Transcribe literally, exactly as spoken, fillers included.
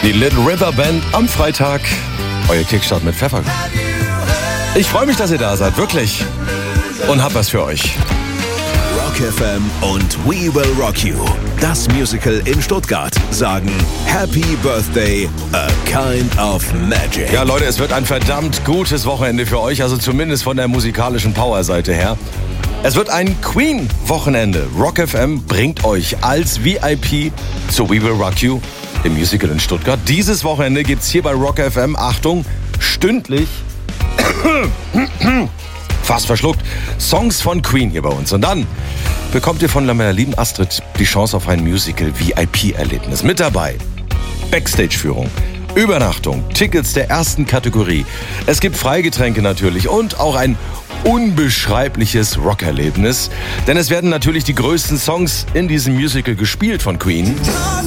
Die Little River Band am Freitag. Euer Kickstart mit Pfeffer. Ich freue mich, dass ihr da seid, wirklich. Und hab was für euch. Rock F M und We Will Rock You, das Musical in Stuttgart, sagen Happy Birthday, a kind of magic. Ja, Leute, es wird ein verdammt gutes Wochenende für euch, also zumindest von der musikalischen Power-Seite her. Es wird ein Queen-Wochenende. Rock F M bringt euch als V I P zu We Will Rock You, dem Musical in Stuttgart. Dieses Wochenende gibt's hier bei Rock F M, Achtung, stündlich, fast verschluckt, Songs von Queen hier bei uns. Und dann bekommt ihr von meiner lieben Astrid die Chance auf ein Musical-V I P-Erlebnis. Mit dabei Backstage-Führung, Übernachtung, Tickets der ersten Kategorie. Es gibt Freigetränke natürlich und auch ein unbeschreibliches Rockerlebnis. Denn es werden natürlich die größten Songs in diesem Musical gespielt von Queen.